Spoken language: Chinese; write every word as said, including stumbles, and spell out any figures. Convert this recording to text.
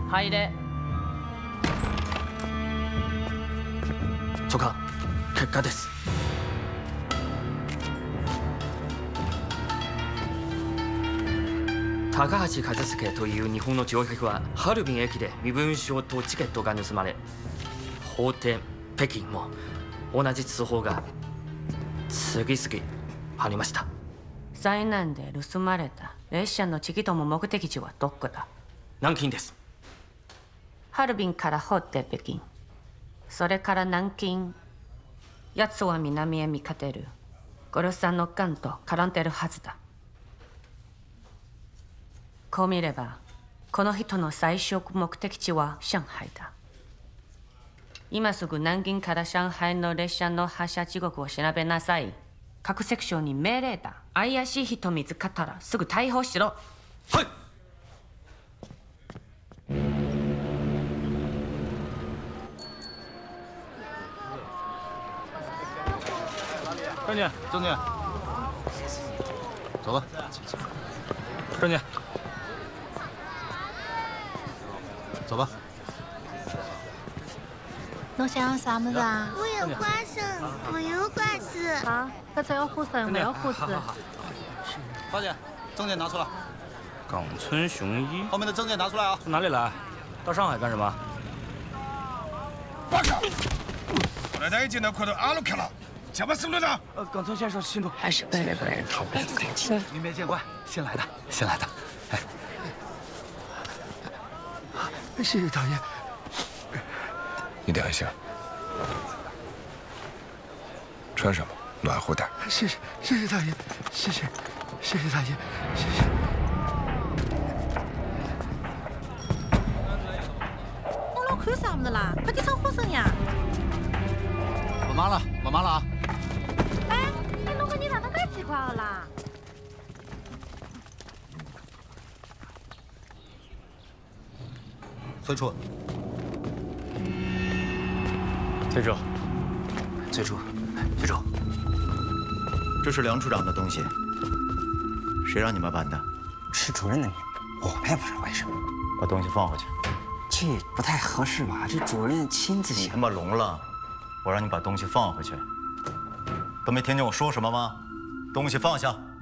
入れ。 長官、結果です。高橋和介という日本の乗客はハルビン駅で身分証とチケットが盗まれ、法廷北京も同じ通報が次々ありました。 災難で盗まれた列車のチケットも目的地はどこだ？ 南京です。 ハルビンから法廷北京、それから南京。奴は南へ見かけるゴルサンの艦と絡んでるはずだ。こう見ればこの人の最終目的地は上海だ。今すぐ南京から上海の列車の発車時刻を調べなさい。各セクションに命令だ。怪しい人見つかったらすぐ逮捕しろ。 はい。 张姐，张姐，走吧。张姐，走吧。 侬想要啥么子啊？ 我有花生，我有瓜子。 好，这才有胡子，没有胡子。 花姐，证件拿出来。 冈村雄一， 后面的证件拿出来啊！ 从哪里来？到上海干什么？ 报告，我来见到看到阿鲁克了。什么速度呢？ 呃，冈村先生辛苦， 还是被日本人偷了不干净。 民别见惯，新来的，新来的。哎， 谢谢大爷。你等一下，穿什么？暖和点。谢谢，谢谢大爷，谢谢，谢谢大爷，谢谢。 我老看啥么子啦？快去穿火绳呀！ 我忙了，我忙了啊。 哎，你弄个你那都太奇怪了啦！ 崔处， 崔处， 崔处，崔处，这是梁处长的东西，谁让你们搬的？ 是主任的命令，我们也不知道为什么。 把东西放回去。 这不太合适吧？这主任亲自写。 你他妈聋了！我让你把东西放回去，都没听见我说什么吗？东西放下。